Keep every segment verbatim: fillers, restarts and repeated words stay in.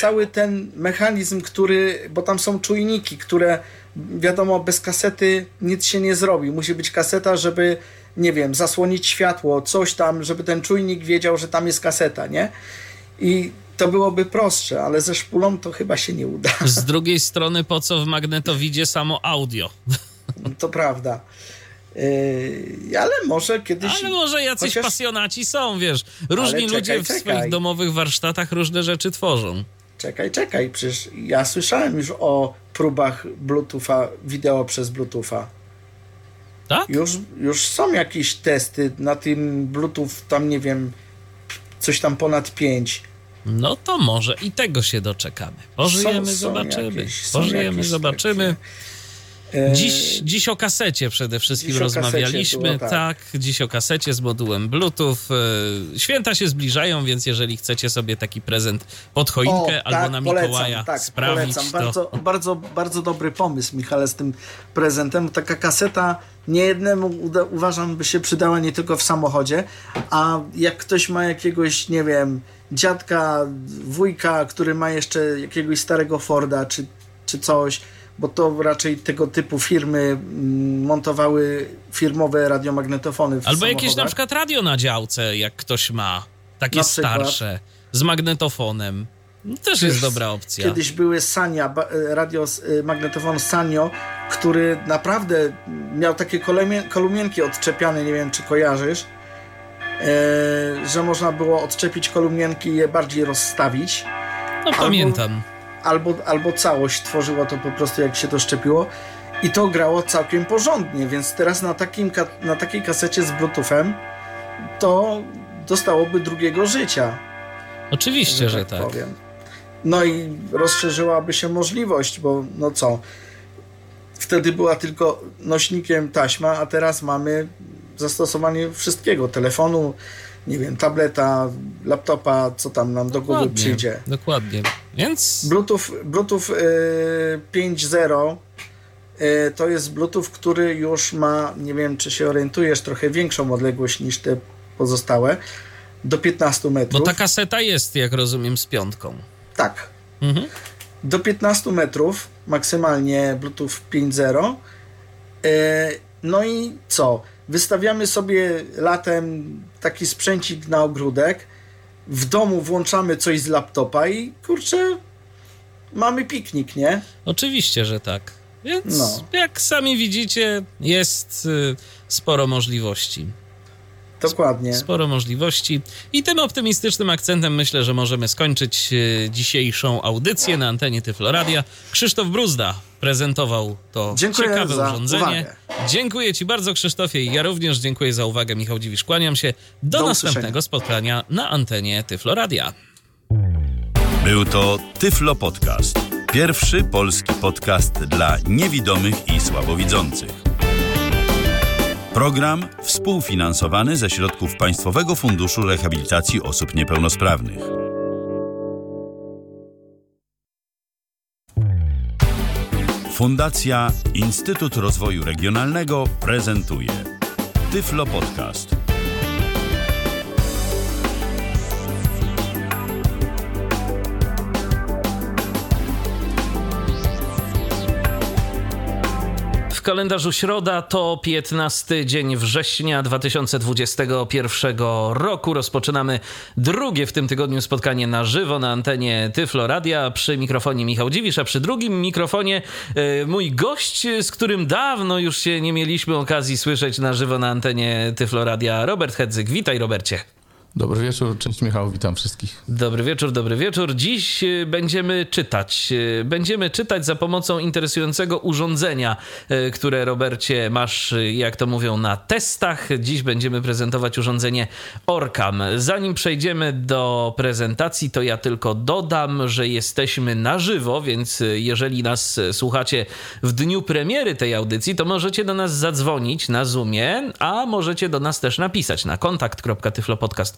cały ten mechanizm, który, bo tam są czujniki, które wiadomo, bez kasety nic się nie zrobi. Musi być kaseta, żeby, nie wiem, zasłonić światło, coś tam, żeby ten czujnik wiedział, że tam jest kaseta, nie? I to byłoby prostsze, ale ze szpulą to chyba się nie uda. Z drugiej strony, po co w magnetowidzie samo audio? To prawda. Yy, ale może kiedyś... Ale może jacyś chociaż... pasjonaci są, wiesz. Różni czekaj, ludzie w czekaj. swoich domowych warsztatach różne rzeczy tworzą. Czekaj, czekaj, przecież ja słyszałem już o próbach Bluetootha, wideo przez Bluetootha. Tak? Już, już są jakieś testy na tym Bluetooth, tam nie wiem, coś tam ponad pięć. No to może i tego się doczekamy. Pożyjemy, są, są zobaczymy. Jakieś, są Pożyjemy, zobaczymy. Takie... Dziś, dziś o kasecie przede wszystkim dziś rozmawialiśmy. było, tak. tak, dziś o kasecie z modułem Bluetooth. Święta się zbliżają, więc jeżeli chcecie sobie taki prezent pod choinkę o, albo tak, na Mikołaja polecam, tak, sprawić, polecam. to... Bardzo, bardzo, bardzo dobry pomysł, Michale, z tym prezentem. Taka kaseta niejednemu uda, uważam, by się przydała nie tylko w samochodzie, a jak ktoś ma jakiegoś, nie wiem, dziadka, wujka, który ma jeszcze jakiegoś starego Forda czy, czy coś, bo to raczej tego typu firmy montowały firmowe radiomagnetofony w Albo samochodach. jakieś na przykład radio na działce, jak ktoś ma, takie Na przykład. starsze, z magnetofonem. No, też Przecież jest dobra opcja. Kiedyś były Sania, radio, magnetofon Sanio, który naprawdę miał takie kolumien, kolumienki odczepiane, nie wiem czy kojarzysz, e, że można było odczepić kolumienki i je bardziej rozstawić. No albo, pamiętam. Albo, albo całość tworzyło to po prostu jak się to szczepiło i to grało całkiem porządnie, więc teraz na, takim, na takiej kasecie z Bluetoothem to dostałoby drugiego życia. Oczywiście, że, że tak. Powiem. No i rozszerzyłaby się możliwość, bo no co, wtedy była tylko nośnikiem taśma, a teraz mamy zastosowanie wszystkiego, telefonu, nie wiem, tableta, laptopa, co tam nam do głowy przyjdzie. Dokładnie, więc... Bluetooth, Bluetooth yy, pięć zero yy, to jest Bluetooth, który już ma, nie wiem czy się orientujesz, trochę większą odległość niż te pozostałe, do piętnastu metrów. Bo ta kaseta jest, jak rozumiem, z piątką. Tak. Mhm. Do piętnastu metrów maksymalnie Bluetooth pięć zero. No i co? Wystawiamy sobie latem taki sprzęcik na ogródek, w domu włączamy coś z laptopa i kurczę, mamy piknik, nie? Oczywiście, że tak. Więc no. jak sami widzicie, jest y, sporo możliwości. Dokładnie. Sporo możliwości. I tym optymistycznym akcentem myślę, że możemy skończyć y, dzisiejszą audycję na antenie Tyflo Radia. Krzysztof Bruzda prezentował to dziękuję ciekawe za urządzenie. Uwagę. Dziękuję Ci bardzo, Krzysztofie, i ja również dziękuję za uwagę. Michał Dziwisz, kłaniam się. Do, Do następnego usłyszenia. spotkania na antenie Tyflo Radia. Był to Tyflo Podcast. Pierwszy polski podcast dla niewidomych i słabowidzących. Program współfinansowany ze środków Państwowego Funduszu Rehabilitacji Osób Niepełnosprawnych. Fundacja Instytut Rozwoju Regionalnego prezentuje Tyflo Podcast. W kalendarzu środa to piętnasty dzień września dwa tysiące dwudziestego pierwszego roku. Rozpoczynamy drugie w tym tygodniu spotkanie na żywo na antenie Tyflo Radia. Przy mikrofonie Michał Dziwisz, a przy drugim mikrofonie e, mój gość, z którym dawno już się nie mieliśmy okazji słyszeć na żywo na antenie Tyflo Radia, Robert Hedzyk. Witaj, Robercie. Dobry wieczór, cześć Michał, witam wszystkich. Dobry wieczór, dobry wieczór. Dziś będziemy czytać. Będziemy czytać za pomocą interesującego urządzenia, które, Robercie, masz, jak to mówią, na testach. Dziś będziemy prezentować urządzenie Orcam. Zanim przejdziemy do prezentacji, to ja tylko dodam, że jesteśmy na żywo, więc jeżeli nas słuchacie w dniu premiery tej audycji, to możecie do nas zadzwonić na Zoomie, a możecie do nas też napisać na kontakt kropka tyflopodcast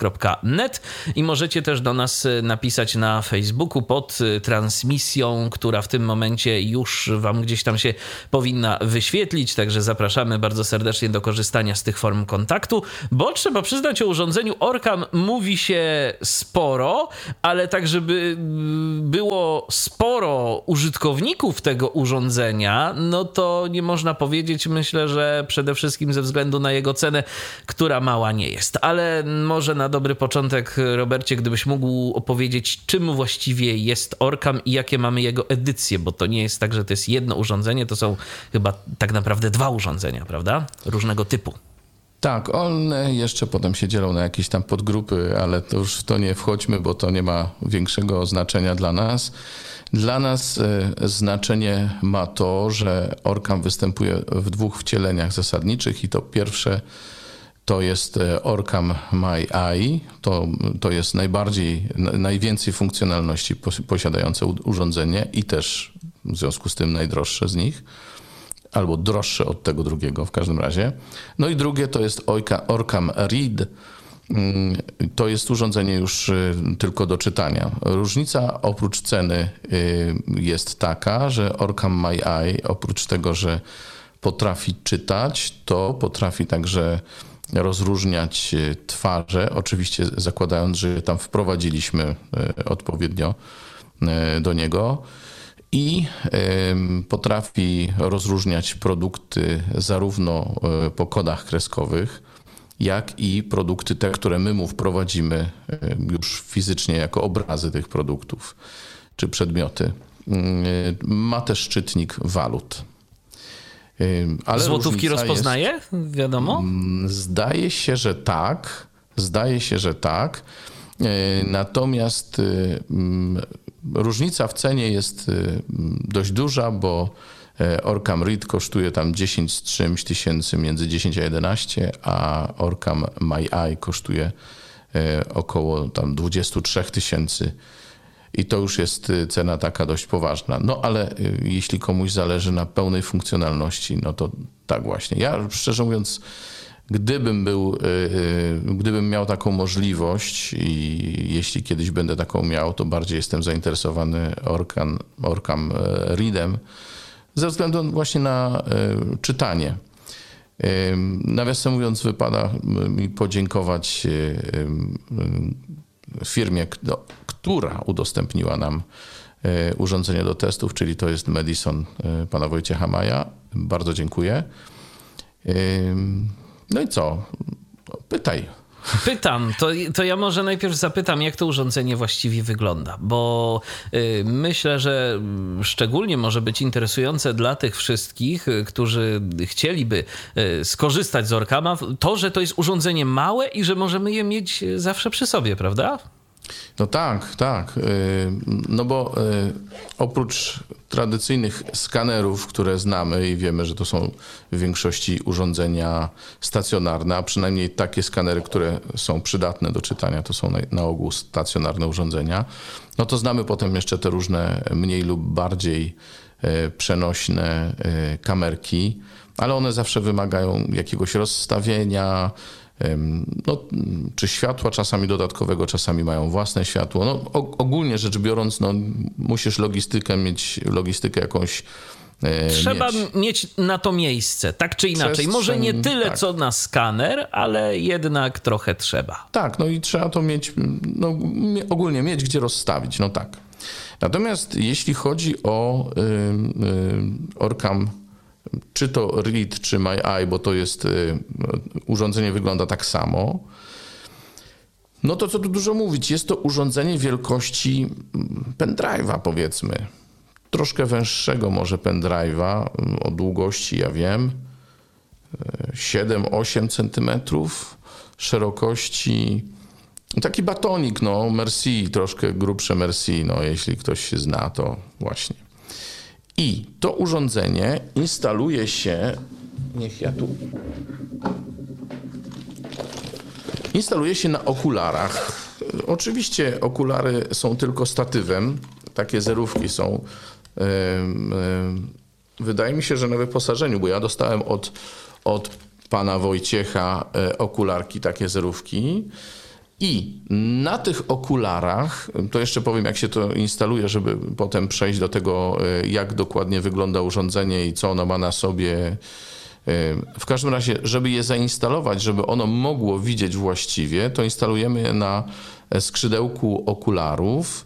kropka net i możecie też do nas napisać na Facebooku pod transmisją, która w tym momencie już wam gdzieś tam się powinna wyświetlić, także zapraszamy bardzo serdecznie do korzystania z tych form kontaktu, bo trzeba przyznać, o urządzeniu Orcam mówi się sporo, ale tak, żeby było sporo użytkowników tego urządzenia, no to nie można powiedzieć, myślę, że przede wszystkim ze względu na jego cenę, która mała nie jest. Ale może na dobry początek, Robercie, gdybyś mógł opowiedzieć, czym właściwie jest Orcam i jakie mamy jego edycje, bo to nie jest tak, że to jest jedno urządzenie, to są chyba tak naprawdę dwa urządzenia, prawda? Różnego typu. Tak, one jeszcze potem się dzielą na jakieś tam podgrupy, ale to już w to nie wchodźmy, bo to nie ma większego znaczenia dla nas. Dla nas znaczenie ma to, że Orcam występuje w dwóch wcieleniach zasadniczych i to pierwsze to jest Orcam My Eye, to, to jest najbardziej, najwięcej funkcjonalności posiadające urządzenie i też w związku z tym najdroższe z nich, albo droższe od tego drugiego w każdym razie. No i drugie to jest Orcam Read. To jest urządzenie już tylko do czytania. Różnica oprócz ceny jest taka, że Orcam My Eye oprócz tego, że potrafi czytać, to potrafi także rozróżniać twarze, oczywiście zakładając, że tam wprowadziliśmy odpowiednio do niego i potrafi rozróżniać produkty zarówno po kodach kreskowych, jak i produkty te, które my mu wprowadzimy już fizycznie jako obrazy tych produktów czy przedmioty. Ma też czytnik walut. Ale złotówki rozpoznaje? Jest, wiadomo? Zdaje się, że tak. Zdaje się, że tak. Natomiast różnica w cenie jest dość duża, bo Orcam Read kosztuje tam dziesięć z czymś tysięcy, między dziesięć a jedenaście, a Orcam My Eye kosztuje około tam dwadzieścia trzy tysięcy. I to już jest cena taka dość poważna. No ale jeśli komuś zależy na pełnej funkcjonalności, no to tak właśnie. Ja szczerze mówiąc, gdybym był, gdybym miał taką możliwość i jeśli kiedyś będę taką miał, to bardziej jestem zainteresowany Orcam, Orcam Readem ze względu właśnie na czytanie. Nawiasem mówiąc, wypada mi podziękować firmie, która udostępniła nam urządzenie do testów, czyli to jest Medison pana Wojciecha Maja. Bardzo dziękuję. No i co? Pytaj. Pytam, to, to ja może najpierw zapytam, jak to urządzenie właściwie wygląda, bo y, myślę, że szczególnie może być interesujące dla tych wszystkich, którzy chcieliby y, skorzystać z Orcama, to, że to jest urządzenie małe i że możemy je mieć zawsze przy sobie, prawda? No tak, tak. No bo oprócz tradycyjnych skanerów, które znamy i wiemy, że to są w większości urządzenia stacjonarne, a przynajmniej takie skanery, które są przydatne do czytania, to są na ogół stacjonarne urządzenia, no to znamy potem jeszcze te różne mniej lub bardziej przenośne kamerki, ale one zawsze wymagają jakiegoś rozstawienia, no, czy światła czasami dodatkowego, czasami mają własne światło. No, ogólnie rzecz biorąc, no, musisz logistykę mieć, logistykę jakąś e, Trzeba mieć. mieć na to miejsce, tak czy inaczej. Przestrzeń, może nie tyle, tak. co na skaner, ale jednak trochę trzeba. Tak, no i trzeba to mieć, no, ogólnie mieć gdzie rozstawić, no tak. Natomiast jeśli chodzi o y, y, Orcam, czy to Read, czy My Eye, bo to jest y, urządzenie wygląda tak samo, no to co tu dużo mówić, jest to urządzenie wielkości pendrive'a, powiedzmy. Troszkę węższego może pendrive'a, o długości, ja wiem, siedem osiem centymetrów, szerokości taki batonik, no, Merci, troszkę grubsze Merci, no, jeśli ktoś się zna, to właśnie. I to urządzenie instaluje się, niech ja tu, instaluje się na okularach. Oczywiście okulary są tylko statywem, takie zerówki są. Wydaje mi się, że na wyposażeniu, bo ja dostałem od, od pana Wojciecha okularki, takie zerówki. I na tych okularach, to jeszcze powiem, jak się to instaluje, żeby potem przejść do tego, jak dokładnie wygląda urządzenie i co ono ma na sobie. W każdym razie, żeby je zainstalować, żeby ono mogło widzieć właściwie, to instalujemy je na skrzydełku okularów.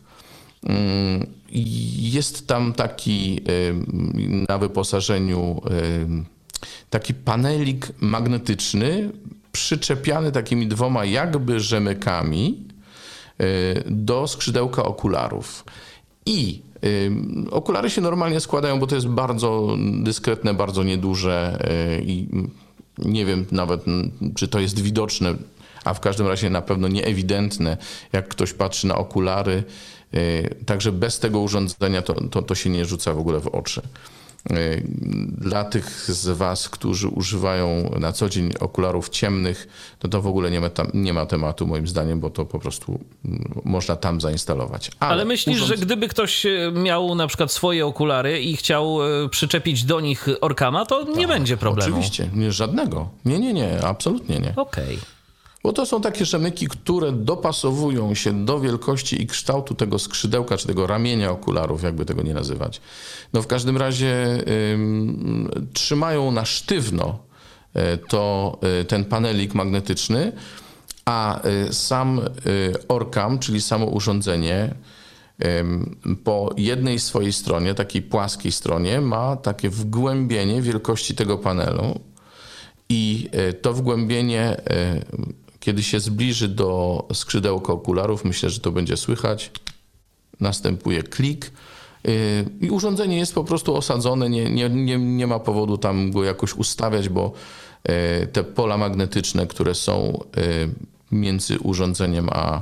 Jest tam taki na wyposażeniu taki panelik magnetyczny, przyczepiany takimi dwoma jakby rzemykami do skrzydełka okularów. I okulary się normalnie składają, bo to jest bardzo dyskretne, bardzo nieduże i nie wiem nawet, czy to jest widoczne, a w każdym razie na pewno nieewidentne, jak ktoś patrzy na okulary. Także bez tego urządzenia to, to, to się nie rzuca w ogóle w oczy. Dla tych z was, którzy używają na co dzień okularów ciemnych, to to w ogóle nie ma, tam, nie ma tematu moim zdaniem, bo to po prostu można tam zainstalować. Ale, Ale myślisz, urząd... że gdyby ktoś miał na przykład swoje okulary i chciał przyczepić do nich Orkama, to nie tak, będzie problemu? Oczywiście, nie, żadnego. Nie, nie, nie, absolutnie nie. Okej. Okay. Bo to są takie rzemyki, które dopasowują się do wielkości i kształtu tego skrzydełka, czy tego ramienia okularów, jakby tego nie nazywać. No w każdym razie ym, trzymają na sztywno y, to, y, ten panelik magnetyczny, a y, sam y, Orcam, czyli samo urządzenie, y, po jednej swojej stronie, takiej płaskiej stronie, ma takie wgłębienie wielkości tego panelu i y, to wgłębienie y, kiedy się zbliży do skrzydełka okularów, myślę, że to będzie słychać, następuje klik i urządzenie jest po prostu osadzone, nie, nie, nie, nie ma powodu tam go jakoś ustawiać, bo te pola magnetyczne, które są między urządzeniem a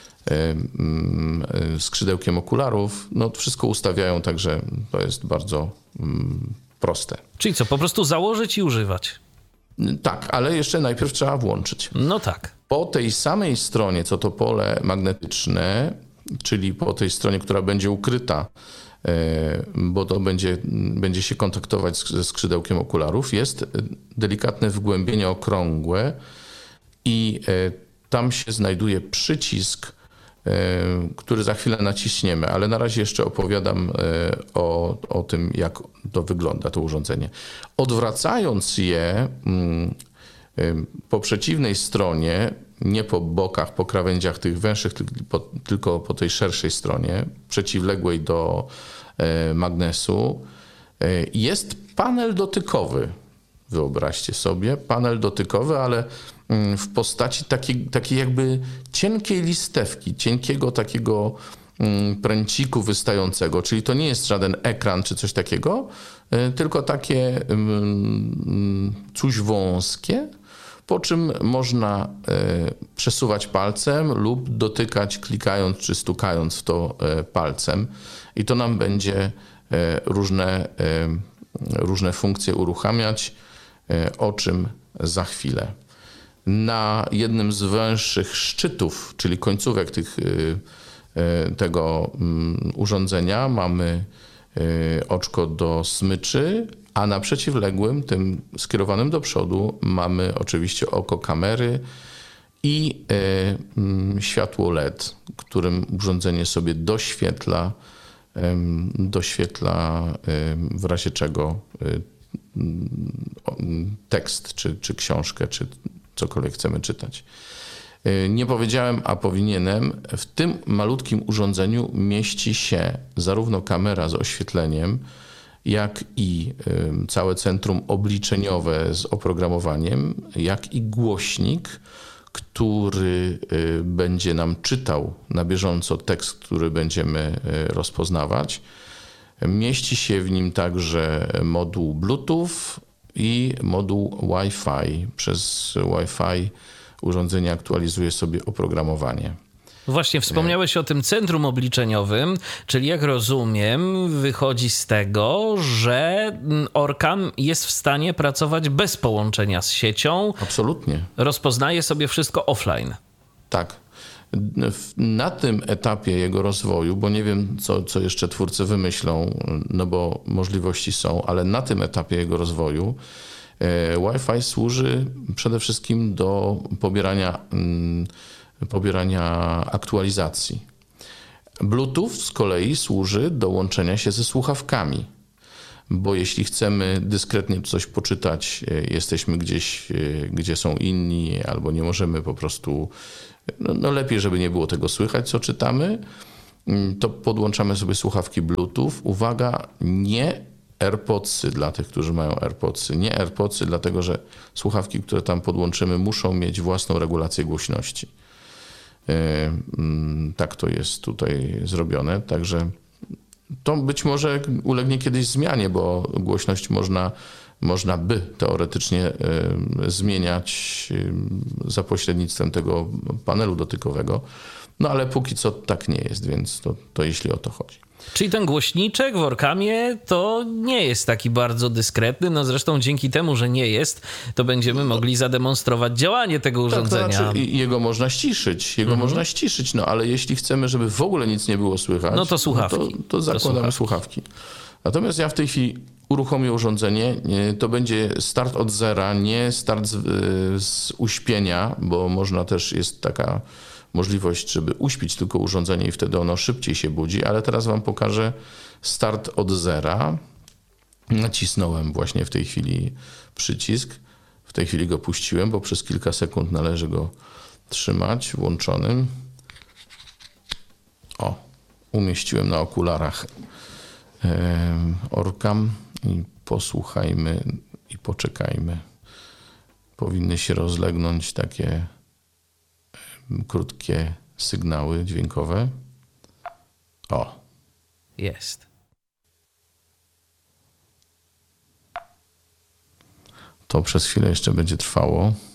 skrzydełkiem okularów, no wszystko ustawiają, także to jest bardzo proste. Czyli co, po prostu założyć i używać? Tak, ale jeszcze najpierw trzeba włączyć. No tak. Po tej samej stronie, co to pole magnetyczne, czyli po tej stronie, która będzie ukryta, bo to będzie, będzie się kontaktować ze skrzydełkiem okularów, jest delikatne wgłębienie okrągłe i tam się znajduje przycisk, który za chwilę naciśniemy, ale na razie jeszcze opowiadam o, o tym, jak to wygląda, to urządzenie. Odwracając je po przeciwnej stronie, nie po bokach, po krawędziach tych węższych, tylko po tej szerszej stronie, przeciwległej do magnesu, jest panel dotykowy. Wyobraźcie sobie, panel dotykowy, ale w postaci takiej, takiej jakby cienkiej listewki, cienkiego takiego pręciku wystającego, czyli to nie jest żaden ekran czy coś takiego, tylko takie coś wąskie, po czym można przesuwać palcem lub dotykać, klikając czy stukając w to palcem i to nam będzie różne, różne funkcje uruchamiać, o czym za chwilę. Na jednym z węższych szczytów, czyli końcówek tych, tego urządzenia mamy oczko do smyczy, a na przeciwległym, tym skierowanym do przodu, mamy oczywiście oko kamery i światło L E D, którym urządzenie sobie doświetla, doświetla w razie czego tekst, czy, czy książkę, czy cokolwiek chcemy czytać. Nie powiedziałem, a powinienem, w tym malutkim urządzeniu mieści się zarówno kamera z oświetleniem, jak i całe centrum obliczeniowe z oprogramowaniem, jak i głośnik, który będzie nam czytał na bieżąco tekst, który będziemy rozpoznawać. Mieści się w nim także moduł Bluetooth i moduł Wi-Fi. Przez Wi-Fi urządzenie aktualizuje sobie oprogramowanie. Właśnie wspomniałeś o tym centrum obliczeniowym, czyli jak rozumiem, wychodzi z tego, że Orcam jest w stanie pracować bez połączenia z siecią. Absolutnie. Rozpoznaje sobie wszystko offline. Tak. Na tym etapie jego rozwoju, bo nie wiem, co, co jeszcze twórcy wymyślą, no bo możliwości są, ale na tym etapie jego rozwoju Wi-Fi służy przede wszystkim do pobierania pobierania aktualizacji. Bluetooth z kolei służy do łączenia się ze słuchawkami, bo jeśli chcemy dyskretnie coś poczytać, jesteśmy gdzieś, gdzie są inni, albo nie możemy po prostu, no, no lepiej, żeby nie było tego słychać, co czytamy, to podłączamy sobie słuchawki Bluetooth. Uwaga, nie AirPodsy dla tych, którzy mają AirPodsy. Nie AirPodsy, dlatego że słuchawki, które tam podłączymy, muszą mieć własną regulację głośności. Tak to jest tutaj zrobione, także to być może ulegnie kiedyś zmianie, bo głośność można, można by teoretycznie zmieniać za pośrednictwem tego panelu dotykowego, no ale póki co tak nie jest, więc to, to jeśli o to chodzi. Czyli ten głośniczek w Orkamie to nie jest taki bardzo dyskretny, no zresztą dzięki temu, że nie jest, to będziemy mogli zademonstrować działanie tego urządzenia. Tak, to znaczy, jego można ściszyć, jego mhm. można ściszyć, no ale jeśli chcemy, żeby w ogóle nic nie było słychać, no to słuchawki. No to, to zakładamy to słuchawki. słuchawki. Natomiast ja w tej chwili uruchomię urządzenie, to będzie start od zera, nie start z, z uśpienia, bo można też, jest taka możliwość, żeby uśpić tylko urządzenie i wtedy ono szybciej się budzi, ale teraz wam pokażę start od zera. Nacisnąłem właśnie w tej chwili przycisk. W tej chwili go puściłem, bo przez kilka sekund należy go trzymać włączonym. O, umieściłem na okularach Orkam i posłuchajmy i poczekajmy. Powinny się rozlegnąć takie krótkie sygnały dźwiękowe. O. Jest. To przez chwilę jeszcze będzie trwało.